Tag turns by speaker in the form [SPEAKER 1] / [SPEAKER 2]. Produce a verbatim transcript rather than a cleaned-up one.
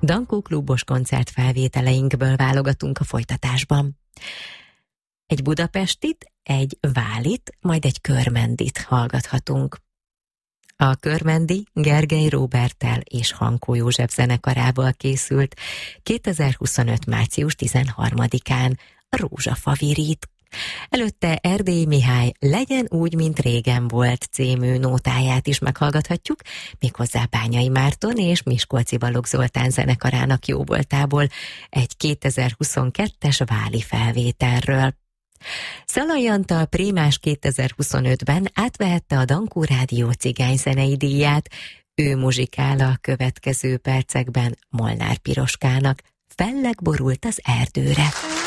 [SPEAKER 1] Dankó klubos koncertfelvételeinkből válogatunk a folytatásban. Egy budapestit, egy válit, majd egy körmendit hallgathatunk. A körmendi Gergely Róberttel és Hankó József zenekarával készült kétezer-huszonöt. március tizenharmadikán a Rózsafavirit. Előtte Erdélyi Mihály Legyen úgy, mint régen volt című nótáját is meghallgathatjuk, méghozzá Bányai Márton és Miskolci Balogh Zoltán zenekarának jóvoltából egy kétezer-huszonkettes váli felvételről. Szalai Antal Prémás kétezer-huszonötben átvehette a Dankó Rádió cigányzenei díját, ő muzsikál a következő percekben Molnár Piroskának Felleg borult az erdőre.